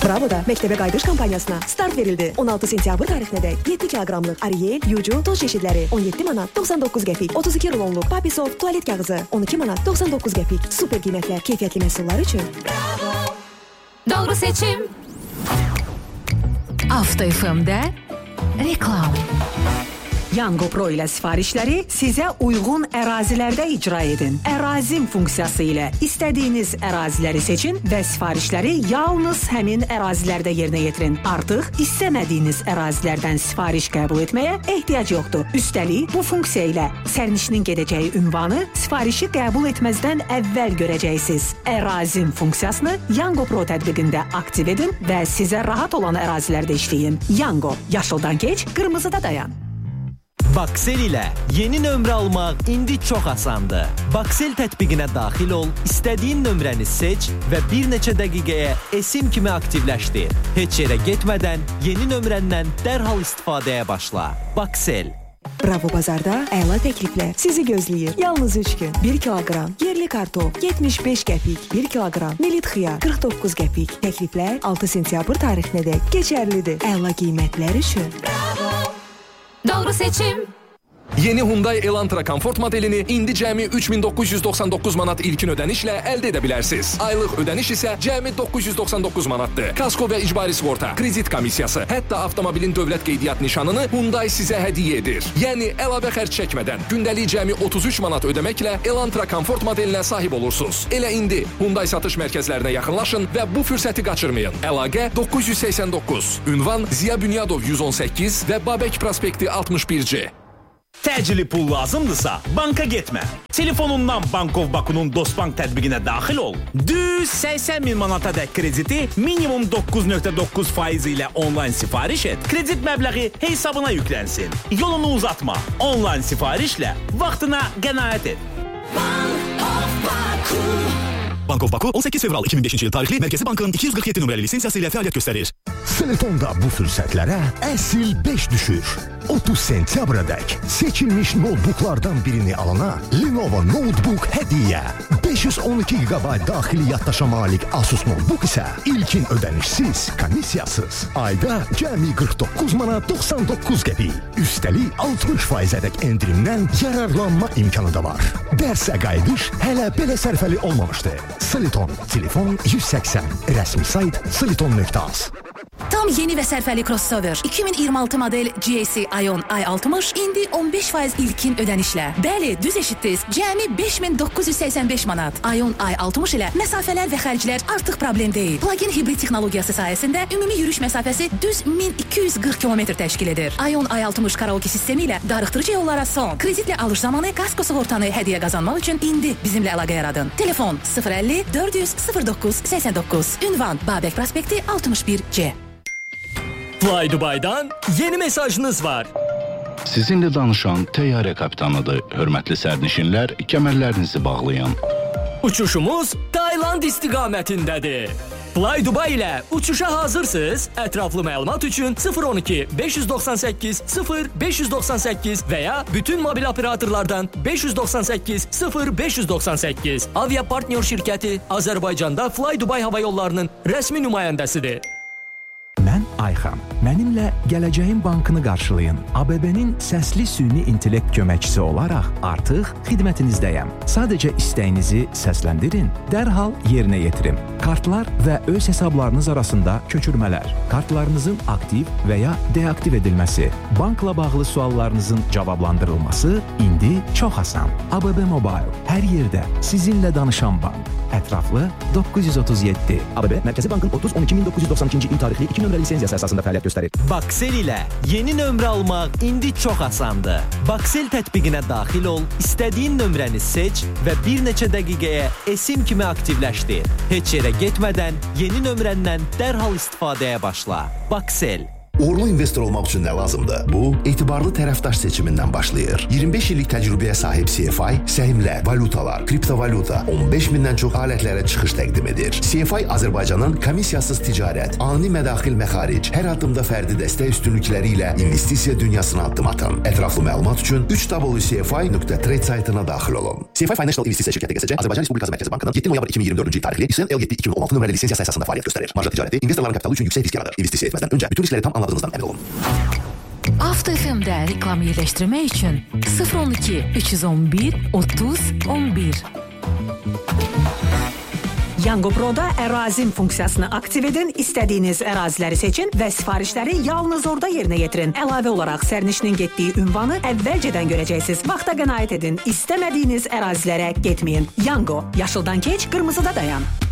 Bravo'da məktəbə qayıdış kampaniyasına start verildi. 16 sentyabr tarixinədək 7 kiloqramlıq Ariel, Yuju, toz çeşidləri 17 manat 99 qəpik, 32 rulonluq Papisov tualet kağızı 12 manat 99 qəpik. Super qiymətlər keyfiyyətli məhsullar üçün. Bravo. Doğru seçim. Avto FM'də reklam. Yango Pro ilə sifarişləri sizə uyğun ərazilərdə icra edin. Ərazim funksiyası ilə istədiyiniz əraziləri seçin və sifarişləri yalnız həmin ərazilərdə yerinə yetirin. Artıq istəmədiyiniz ərazilərdən sifariş qəbul etməyə ehtiyac yoxdur. Üstəlik, bu funksiya ilə sərnişinin gedəcəyi ünvanı sifarişi qəbul etməzdən əvvəl görəcəksiniz. Ərazim funksiyasını Yango Pro tətbiqində aktiv edin və sizə rahat olan ərazilərdə işləyin. Yango, yaşıldan keç, qırmızıda dayan. Baksel ilə yeni nömrə almaq indi çox asandır. Baksel tətbiqinə daxil ol, istədiyin nömrəni seç və bir neçə dəqiqəyə esim kimi aktivləşdir. Heç yerə getmədən yeni nömrəndən dərhal istifadəyə başla. Baksel. Bravo bazarda əla təkliflər sizi gözləyir. Yalnız 3 gün. 1 kiloqram yerli kartof 75 qəpik, 1 kiloqram melit xiyar 49 qəpik. Təkliflər 6 sentyabr tarixinədək keçərlidir. Əla qiymətlər üçün. Bravo. Doğru seçim. Yeni Hyundai Elantra Comfort modelini indi cəmi 3999 manat ilkin ödənişlə əldə edə bilərsiniz. Aylıq ödəniş isə cəmi 999 manatdır. Kasko və icbari sığorta, kredit komissiyası, hətta avtomobilin dövlət qeydiyyat nişanını Hyundai sizə hədiyyə edir. Yəni əlavə xərc çəkmədən gündəlik cəmi 33 manat ödəməklə Elantra Comfort modelinə sahib olursunuz. Elə indi Hyundai satış mərkəzlərinə yaxınlaşın və bu fürsəti qaçırmayın. Əlaqə 989. Ünvan Ziya Bünyadov 118 və Babək prospekti 61C. Təcili pul lazımdırsa, banka getmə. Telefonundan Bankov Baku'nun Dostbank tətbiqinə daxil ol. Düz 80 min manata dək krediti minimum 9.9 faiz ilə onlayn sifariş et. Kredit məbləği hesabına yüklənsin. Yolunu uzatma. Onlayn sifarişlə vaxtına qənaət et. Bankov Baku. Bankov Baku 18 fevral 2005-ci il tarixli Mərkəzi Bankın 247 nömrəli lisensiyası ilə fəaliyyət göstərir. Seletonda bu fürsətlərə əsil 5 düşür. 30 sentyabradək seçilmiş notebooklardan birini alana Lenovo Notebook hədiyyə. 512 GB daxili yaddaşa malik Asus Notebook isə ilkin ödənişsiz, komissiyasız. Ayda cəmi 49 manat 99 qəpik. Üstəlik 60%-ədək endirimdən yararlanma imkanı da var. Dərsə qayıdış hələ belə sərfəli olmamışdı. Seleton, telefon 180, rəsmi sayt seleton.az. Tam yeni və sərfəli crossover 2026 model GSI Ion i60 indi 15% ilkin ödənişlə. Bəli, düz eşitdiniz. Cəmi 5985 manat. Ion i60 ilə məsafələr və xərclər artıq problem deyil. Plug-in hibrid texnologiyası sayəsində ümumi yürüyüş məsafəsi düz 1240 kilometr təşkil edir. Ion i60 karaoke sistemi ilə darıxdırıcı yollara son. Kreditlə alış zamanı kasko sığortanı hədiyyə qazanmaq üçün indi bizimlə əlaqə yaradın. Telefon 050 400 09 89. Ünvan Babək prospekti 61C. Fly Dubai'dan yeni mesajınız var. Sizinlə danışan təyyarə kapitanıdır. Hörmətli sərnişinlər, kəmərlərinizi bağlayın. Uçuşumuz Tayland istiqamətindədir. Fly Dubai ilə uçuşa hazırsınız? Ətraflı məlumat üçün 012 598 0598 və ya bütün mobil operatorlardan 598 0598. Avia Partner şirkəti Azərbaycanda Fly Dubai hava yollarının rəsmi nümayəndəsidir. Mən Ayxan. Mənimlə Gələcəyin Bankını qarşılayın. ABB-nin səsli süni intellekt köməkçisi olaraq artıq xidmətinizdəyəm. Sadəcə istəyinizi səsləndirin, dərhal yerinə yetirin. Kartlar və öz hesablarınız arasında köçürmələr, kartlarınızın aktiv və ya deaktiv edilməsi, bankla bağlı suallarınızın cavablandırılması indi çox asan. ABB Mobile, hər yerdə sizinlə danışan bank. Ətraflı 937. ABB Mərkəzi Bankın 30-12-1992-ci il tarixli 2 nömrəli lisenziyası əsasında fəaliyyət göstərir. Baksel ilə yeni nömrə almaq indi çox asandır. Baksel tətbiqinə daxil ol, istədiyin nömrəni seç və bir neçə dəqiqəyə esim kimi aktivləşdir. Heç yerə getmədən yeni nömrəndən dərhal istifadəyə başla. Baksel. Uğurlu investor olmaq üçün nə lazımdır? Bu, etibarlı tərəfdaş seçimindən başlayır. 25 illik təcrübəyə sahib CFI səhmlər, valutalar, kriptovalyuta, 15 mindən çox alətlərə çıxış təqdim edir. CFI Azərbaycanın komissiyasız ticarət, ani mədaxil məxaric, hər addımda fərdi dəstək üstünlükləri ilə investisiya dünyasına addım atın. Ətraflı məlumat üçün www.cfi.trade saytına daxil olun. CFI Financial İnvestisiya şirkəti QSC Azərbaycan Respublikası Mərkəzi Bankının 7 noyabr 2024-cü il tarixli İSN L7 2016 nömrəli lisensiyası əsasında fəaliyyət göstərir. Marja ticarəti investorların kapitalı üçün yüksək risk yaradır. İnvestisiya etməzdən öncə bütün riskləri tam anladığınızdan əmin olun. Avto FM-də reklam yerləşdirmək üçün 012 311 30 11. Yango Pro'da ərazim funksiyasını aktiv edin, istədiyiniz əraziləri seçin və sifarişləri yalnız orada yerinə yetirin. Əlavə olaraq sərnişinin getdiyi ünvanı əvvəlcədən görəcəksiniz. Vaxta qənaət edin, istəmədiyiniz ərazilərə getməyin. Yango, yaşıldan keç, qırmızıda dayan.